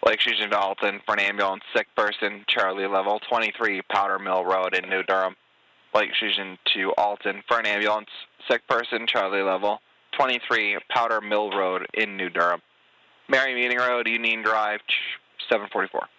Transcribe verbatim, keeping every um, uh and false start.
Lake Fusion to Alton for an ambulance, sick person, Charlie level, twenty-three Powder Mill Road in New Durham. Lake Fusion to Alton for an ambulance, sick person, Charlie level, twenty-three Powder Mill Road in New Durham. Mary Meeting Road, Union Drive, seven forty-four.